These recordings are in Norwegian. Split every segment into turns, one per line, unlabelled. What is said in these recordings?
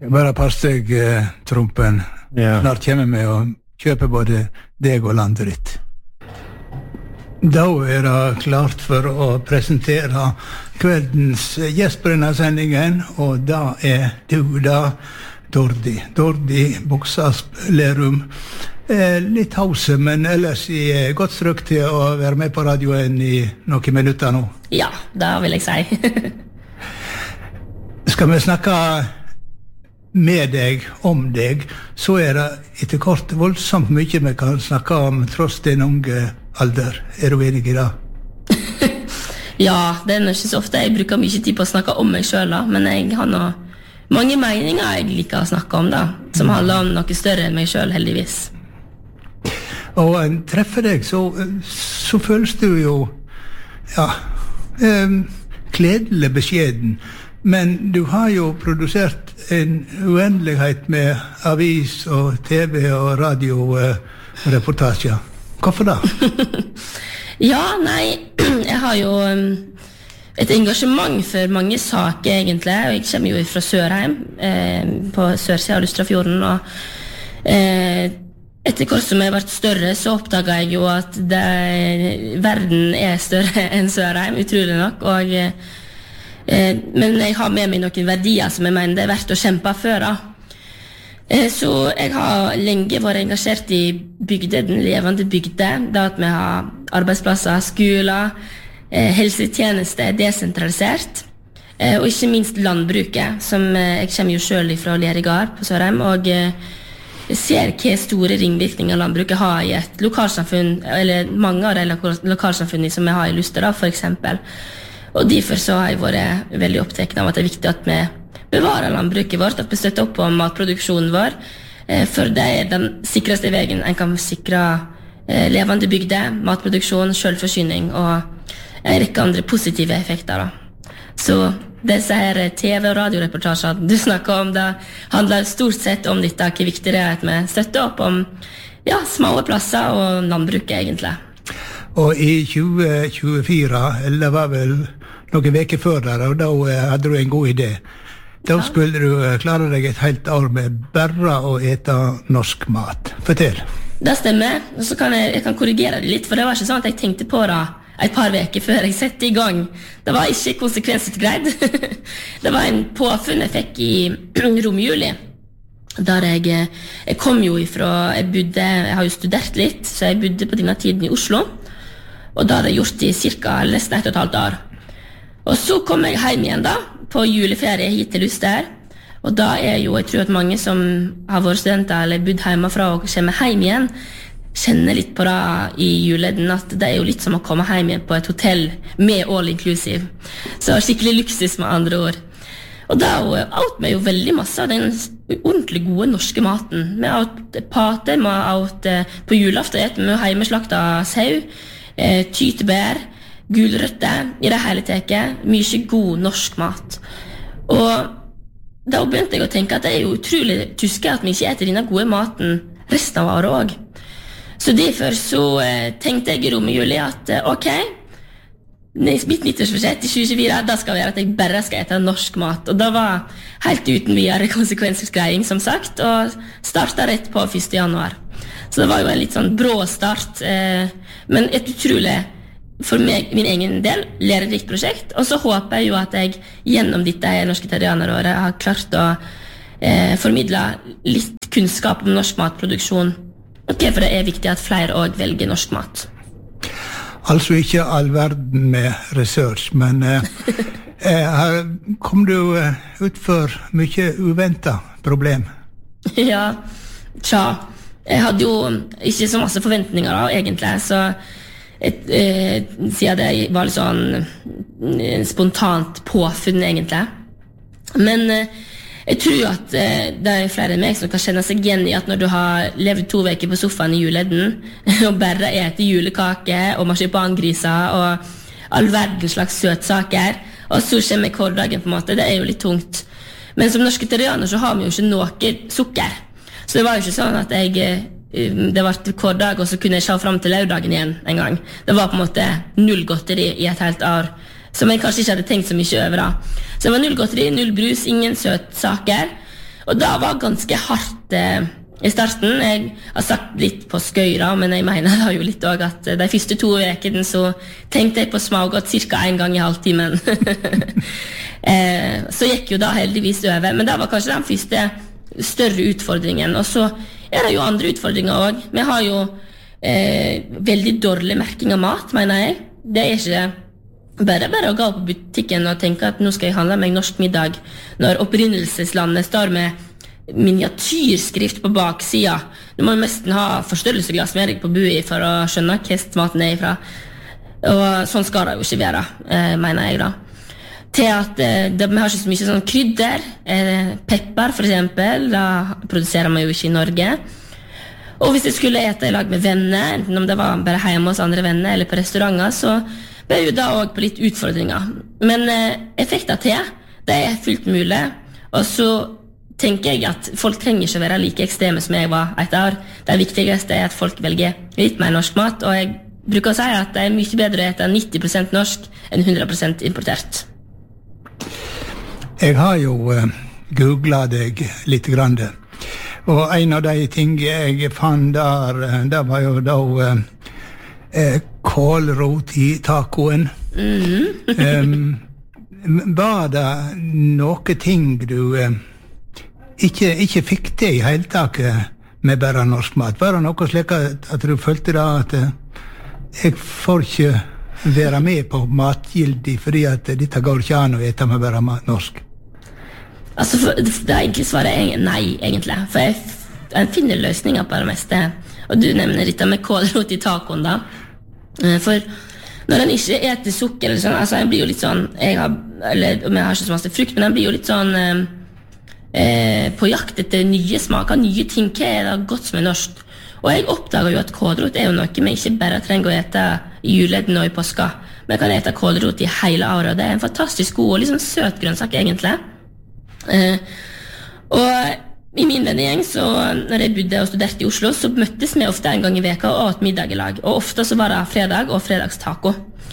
Bare pass deg, Trumpen.
Ja.
Snart kommer vi og kjøper både deg og landet ditt. Da det klart for å presentere kveldens gjest på denne sendingen, og da du da, Dordi. Dordi Boksasp Lerum. Litt hause, men ellers I godt strøk til å være med på radioen I noen minutter nå.
Ja, det vil jeg si.
Skal vi snakke med deg, om deg, så det etter kort voldsomt mye vi kan snakke om tross din unge alder. Du enig I det?
Ja, det ikke så ofte. Jeg bruker mye tid på å snakke om meg selv, da. Men jeg har mange meninger jeg liker å snakke om, da, som handler om noe større enn meg selv, heldigvis.
Og treffer deg, så føles du jo, ja, kledelig beskjeden. Men du har jo produsert en uendelighet med avis og TV og radioreportasjer. Hvorfor da?
Ja, nei, jeg har jo et engasjement for mange saker egentlig, og jeg kommer jo fra Sørheim, på sørsiden av Lustrafjorden, og etter hvert som jeg har vært større, så oppdaget jeg jo at verden større enn Sørheim, utrolig nok, og men jeg har med meg noen verdier som jeg mener det verdt å kjempe for. Så jeg har lenge vært engasjert I bygde, den levende bygde, da at vi har arbeidsplasser, skoler, helsetjeneste, desentralisert, og ikke minst landbruket, som jeg kommer jo selv fra Lerigard på Sørheim, og ser hva store ringvirkninger landbruket har I et lokalsamfunn, eller mange av de lokalsamfunnene som vi har I Luster, for eksempel. Og derfor så har jeg vært veldig opptatt av at det viktig at vi bevarer landbruket vårt, at vi støtter opp om matproduksjonen vår, for det den sikreste veien en kan sikre levende bygder, matproduksjon, selvforsyning og en rekke andre positive effekter. Da. Så disse her TV- og radioreportasjer du snakker om, det handler stort sett om dette, hvor viktig det at vi støtter opp om små plasser og landbruket egentlig.
Og I 2024, eller det var vel noen veker før der, og da hadde du en god idé. Da skulle du klare deg et helt år med bare å ete norsk mat. Fortell.
Det stemmer, og så kan jeg kan korrigere det litt, for det var ikke sånn at jeg tenkte på det et par veker før jeg sette I gang. Det var ikke konsekvensutgreit. Det var en påfunn jeg fikk I romjuli, der jeg kom jo ifra, jeg har jo studert litt, så jeg bodde på denne tiden I Oslo, og da hadde jeg gjort I cirka nesten 1,5 år. Og så kom jeg hjem igjen da, på juleferie hit til Luster, og da jo, jeg tror at mange som har vært studenter eller bodd hjemmefra og kommer hjem igjen, kjenner litt på det I juleden, at det jo litt som å komme hjem igjen på et hotell med all inclusive. Så skikkelig luksus med andre ord. Og da åt vi jo veldig masse av den ordentlig gode norske maten. Vi åt pate, vi åt på julaften, vi hjemmeslakta sau, tytebær, gulrøtter I det hele teket, mye god norsk mat. Og da begynte jeg å tenke at det jo utrolig tyske at vi ikke etter denne gode maten resten av året også. Så derfor så tenkte jeg I romjuli at ok, mitt nyttårsforsett I 2024, da skal være at jeg bare skal ete norsk mat. Og da var helt uten videre konsekvensutgreiing, som sagt, og startet rett på 1. januar. Så det var jo en litt sånn brå start, men et utrolig, for meg, min egen del, lærerikt prosjekt. Og så håper jeg jo at jeg gjennom dette norske terrianeråret har klart å formidle litt kunnskap om norsk matproduksjon. Og hvorfor det viktig at flere også velger norsk mat.
Altså ikke all verden med research, men kom du ut for mye uventet problem?
Ja, jeg hadde jo ikke så masse forventninger da, egentlig, så siden det var litt sånn spontant påfunn egentlig. Men jeg tror at det flere enn meg som kan kjenne seg igjen I at når du har levd 2 veker på sofaen I juleden og bare etter julekake og marsipangriser og all verdens slags søtsaker og så kommer hverdagen på en måte, det jo litt tungt. Men som norske terrianer så har vi jo ikke noe sukker. Så det var jo ikke sånn at det var hver dag, og så kunne jeg se frem til lørdagen igjen en gang. Det var på en måte null godteri I et helt år, som jeg kanskje ikke hadde tenkt så mye over da. Så det var null godteri, null brus, ingen søtsaker, Og da var ganske hardt i starten. Jeg har sagt litt på skøyra, men jeg mener da jo litt også at de første 2 ukene så tenkte jeg på smågodt cirka 1 gang i halvtimen. Så gikk jo da heldigvis over, men det var kanskje den første større utfordringen. Og så det jo andre utfordringer også. Vi har jo veldig dårlig merking av mat, mener jeg. Det ikke bare å gå på butikken og tenke at nå skal jeg handle meg norsk middag, når opprinnelseslandet står med miniatyrskrift på baksida. Du må nesten ha forstørrelsesglass med deg på bui for å skjønne hva maten ifra. Og sånn skal det jo ikke være, mener jeg da. Til at vi har ikke så mye sånn krydder, pepper for eksempel, da produserer man jo ikke i Norge. Og hvis jeg skulle ete i lag med venner, enten om det var bare hjemme hos andre venner eller på restauranter, så ble jo da også på litt utfordringer. Men jeg fikk det til, det fullt mulig, og så tenker jeg at folk trenger ikke være like ekstreme som jeg var et år. Det viktigste at folk velger litt mer norsk mat, og jeg bruker å si at det mye bedre å ete 90% norsk enn 100% importert.
Jeg har jo googlet deg litt grann, og en av de ting jeg fant der, det var jo da kålrot i tacoen. Var det noe ting du ikke fikk det i hele taket med bare norsk mat? Var det noe slik at du følte da at jeg får ikke være med på matgildig fordi at dette går ikke an å ete med bare norsk?
Altså, det egentlig svaret nei, egentlig. For jeg finner løsninger på det meste. Og du nevner dette med kålrot i tacoen da. For når en ikke eter sukker eller sånn, altså en blir jo litt sånn, jeg har ikke så masse frukt, men en blir jo litt sånn på jakt etter nye smaker, nye ting. Hva det godt som norsk? Og jeg oppdager jo at kålrot jo noe vi ikke bare trenger å ete i juletten og i påska. Vi kan ete kålrot i hele året, og det en fantastisk god og litt sånn søt grønnsak egentlig. Og i min vennegjeng, så når jeg bodde og studerte i Oslo, så møttes vi ofte en gang i veka og åt middag i lag. Og ofte så var det fredag og fredagstaco.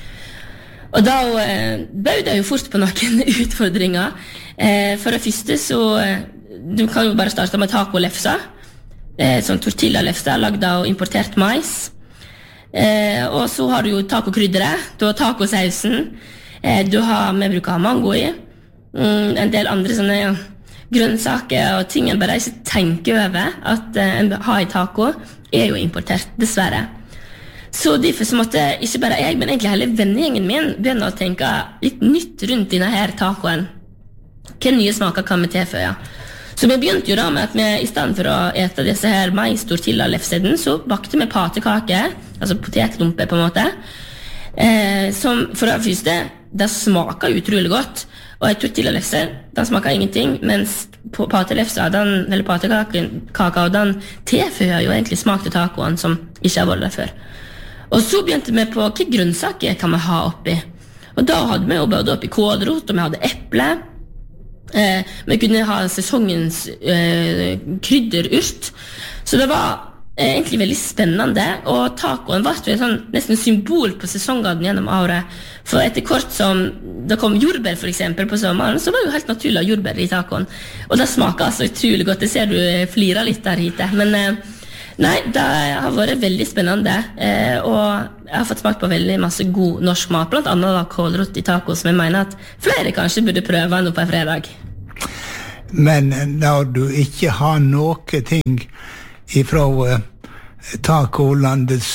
Og da bød jeg jo fort på noen utfordringer. For det første så, du kan jo bare starte med tacolefsa. Sånn tortilla-lefsa, lagd av importert mais. Og så har du jo tacokrydderet, du har tacosausen, vi bruker å ha mango i, en del andre sånne grønnsaker og ting en bare ikke tenker over at en har i taco, jo importert, dessverre. Så derfor så måtte ikke bare jeg, men egentlig hele vennegjengen min begynne å tenke litt nytt rundt denne her tacoen. Hva nye smaker kan vi tilføye? Så vi begynte jo da med at vi i stedet for å ete disse her mais-tortilla-lefseden, så bakte vi patekake, altså potetlumpe på en måte, som for det første, det smaker utrolig godt. Og en tortilla-lefse, den smaker ingenting, mens patelefsa, eller patekaka, den tilføyer jo egentlig smak til tacoen som ikke har vært der før. Og så begynte vi på hvilke grønnsaker kan vi ha oppi. Og da hadde vi jo både oppi kålrot, og vi hadde eple. Vi kunne ha sesongens krydderurt. Så det var egentlig veldig spennende, og tacoen var jo sånn, nesten symbol på sesongene gjennom året. For etter kort som det kom jordbær for eksempel på sommeren, så var det jo helt naturlig å ha jordbær i tacoen. Og det smaker altså utrolig godt, det ser du flirer litt der hit. Men nei, det har vært veldig spennende, og jeg har fått smakt på veldig masse god norsk mat, blant annet da kålrot i taco, som jeg mener at flere kanskje burde prøve nå på en fredag.
Men når du ikke har noe ting ifra tacolandets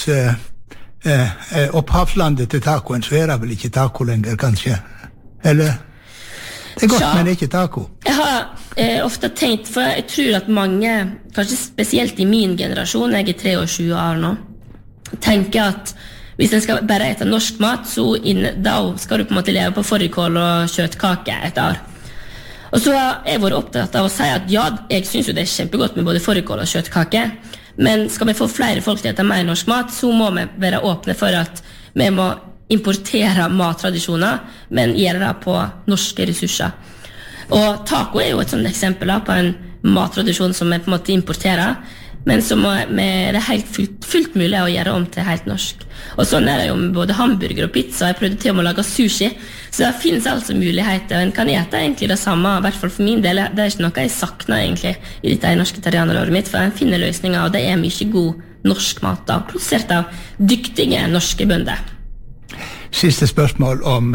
opphavslandet til tacoen, så det vel ikke taco lenger, kanskje? Eller? Det godt, men det ikke taco.
Jeg har ofte tenkt, for jeg tror at mange, kanskje spesielt i min generasjon, jeg 23 år nå, tenker at hvis en skal bare ete norsk mat, så da skal du på en måte leve på fårikål og kjøttkake et år. Og så har jeg vært opptatt av å si at ja, jeg synes jo det kjempegodt med både fårikål og kjøttkake, men skal vi få flere folk til å ete mer norsk mat, så må vi være åpne for at vi må importere mattradisjoner, men gjøre det på norske ressurser. Og taco jo et sånt eksempel på en mattradisjon som vi på en måte importerer. men så det helt fullt mulig å gjøre om til helt norsk. Og sånn det jo med både hamburger og pizza. Jeg prøvde til å lage sushi, så det finnes altså muligheter, og en kan gjette egentlig det samme, I hvert fall for min del. Det ikke noe jeg sakner egentlig I dette norske terrianeråret mitt, for en finner løsninger, og det mye god norsk mat da, produsert av dyktige norske bønder.
Siste spørsmål om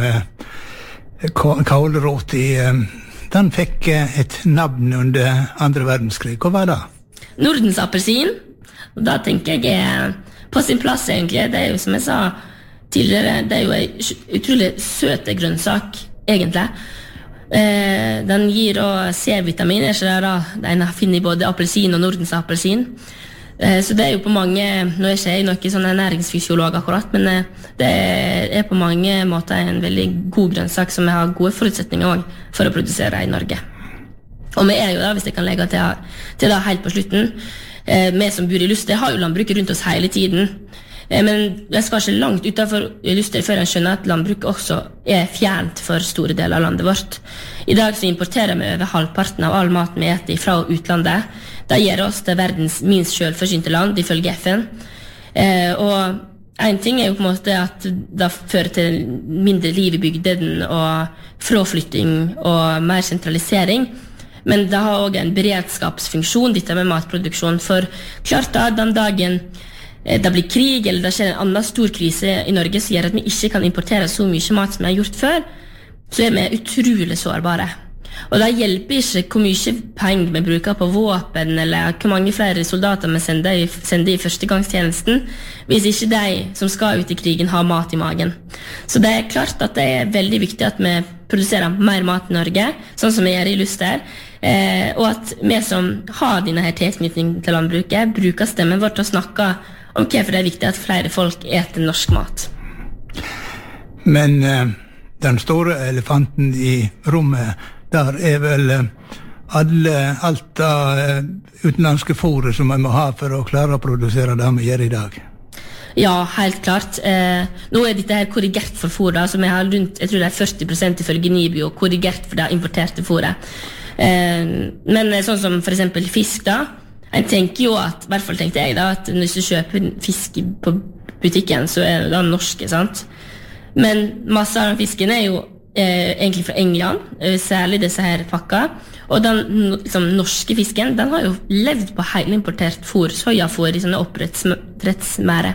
kålrot den fikk et navn under andre verdenskrig. Hva var det?
Nordens appelsin, og da tenker jeg på sin plass egentlig. Det jo som jeg sa tidligere, det jo en utrolig søte grønnsak egentlig. Den gir også C-vitamin, ikke det da? Den finner I både appelsin og Nordens appelsin. Så det jo på mange, nå ikke jeg noen sånn næringsfysiolog akkurat, men det på mange måter en veldig god grønnsak som vi har gode forutsetninger også for å produsere I Norge. Og vi jo da, hvis jeg kan legge til da helt på slutten, vi som bor I Luster har jo landbruket rundt oss hele tiden, men jeg skal ikke langt utenfor Luster før en skjønner at landbruket også fjernt for store deler av landet vårt. I dag så importerer vi over halvparten av all maten vi eter fra utlandet. Det gjør oss til verdens minst selvforsynte land, ifølge FN. Og en ting jo på en måte at det fører til mindre liv I bygden og fraflytting og mer sentralisering, men det har også en beredskapsfunksjon, dette med matproduksjon, for klart da, den dagen det blir krig, eller det skjer en annen stor krise I Norge som gjør at vi ikke kan importere så mye mat som vi har gjort før, så vi utrolig sårbare. Og det hjelper ikke hvor mye penger vi bruker på våpen, eller hvor mange flere soldater vi sender I førstegangstjenesten, hvis ikke de som skal ut I krigen har mat I magen. Så det klart at det veldig viktig at vi produserer mer mat I Norge, sånn som vi gjør I Luster, og at vi som har denne her tilknytning til landbruket, bruker stemmen vår til å snakke om hvorfor det viktig at flere folk eter norsk mat.
Men den store elefanten I rommet, der vel alt det utenlandske fôret som vi må ha for å klare å produsere det vi gjør I dag.
Ja, helt klart. Nå dette her korrigert for fôr, da, som jeg har rundt, jeg tror det 40% ifølge NIBI, og korrigert for det importerte fôret. Men sånn som for eksempel fisk da, jeg tenker jo at, I hvert fall tenkte jeg da, at hvis du kjøper fisk på butikken, så det da norske, sant? Men masse av den fisken jo egentlig fra England, særlig disse her pakka, og den liksom, norske fisken, den har jo levd på heilimportert fôr, sojafôr I sånne oppdrettsmære.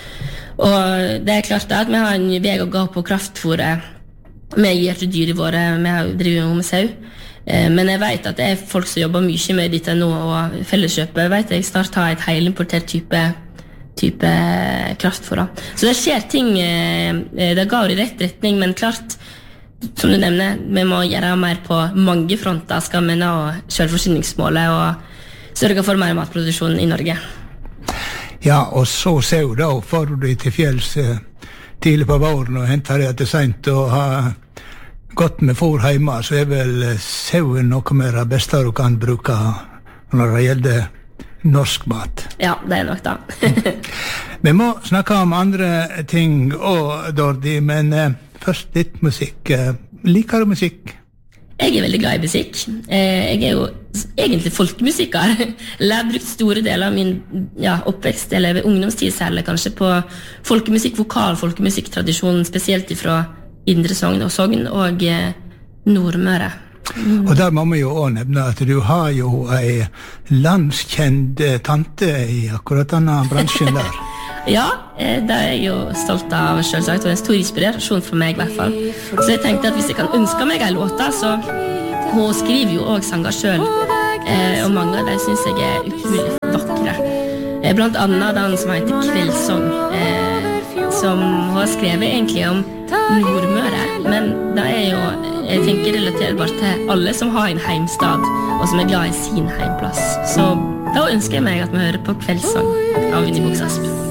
Og det klart da, at vi har en vei å gå på kraftfôret, vi gir til dyr I våre, vi har drivet jo med sau, men jeg vet at det folk som jobber mye med dette nå, og felleskjøpet, jeg vet jeg snart har et heilimportert type kraftfôr. Så det skjer ting, det går I rett retning, men klart, som du nevner, vi må gjøre mer på mange fronter, skal vi nå selvforsyningsmålet og sørge for mer matproduksjon I Norge.
Ja, og så ser du da, får du til fjells tidlig på våren og henter det til sent og har godt med fôr hjemme, så vel sauen noe mer det beste du kan bruke når det gjelder norsk mat.
Ja, det nok da.
Vi må snakke om andre ting også, Dordi, men først litt musikk. Liker du musikk?
Jeg veldig glad I musikk. Jeg jo egentlig folkemusiker. Jeg har brukt store deler av min oppvekst, eller ungdomstid særlig kanskje, på folkemusikk, vokal folkemusikktradisjonen, spesielt fra Indre Sogn og Nordmøre.
Og der må vi jo også nevne at du har jo en landskjent tante I akkurat denne bransjen der.
Ja, det jeg jo stolt av selvsagt, og en stor inspirasjon for meg I hvert fall. Så jeg tenkte at hvis jeg kan ønske meg en låta, så hun skriver jo også sanger selv, og mange av dem synes jeg utrolig vakre. Blant annet den som heter Kveldssong, som hun har skrevet egentlig om Nordmøre, men det jo, jeg tenker relaterbart til alle som har en heimstad, og som glad I sin heimplass. Så da ønsker jeg meg at vi hører på Kveldssong av Unni Buksasp.